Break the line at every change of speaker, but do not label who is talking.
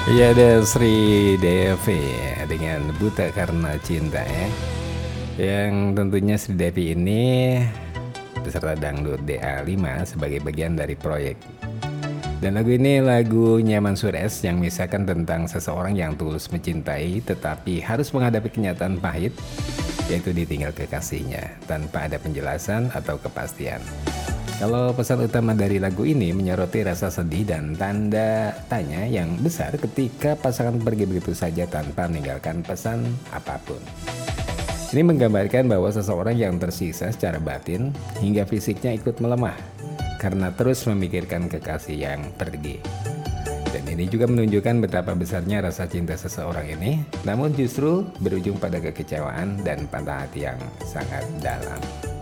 Iya, ada Sri Devi dengan Buta Karena Cinta ya. Yang tentunya Sri Devi ini peserta dangdut DA5 sebagai bagian dari proyek. Dan lagu ini lagu Nyaman Sures yang misalkan tentang seseorang yang tulus mencintai tetapi harus menghadapi kenyataan pahit, yaitu ditinggal kekasihnya tanpa ada penjelasan atau kepastian. Kalau pesan utama dari lagu ini menyoroti rasa sedih dan tanda tanya yang besar ketika pasangan pergi begitu saja tanpa meninggalkan pesan apapun. Ini menggambarkan bahwa seseorang yang tersisa secara batin hingga fisiknya ikut melemah karena terus memikirkan kekasih yang pergi. Dan ini juga menunjukkan betapa besarnya rasa cinta seseorang ini, namun justru berujung pada kekecewaan dan patah hati yang sangat dalam.